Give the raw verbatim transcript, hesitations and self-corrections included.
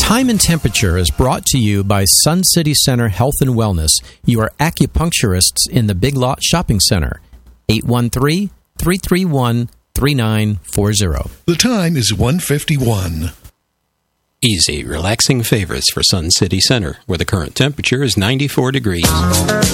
Time and Temperature is brought to you by Sun City Center Health and Wellness, your acupuncturists in the Big Lot Shopping Center. eight one three, three three one, three nine four zero. The time is one fifty-one. Easy, relaxing favors for Sun City Center, where the current temperature is ninety-four degrees.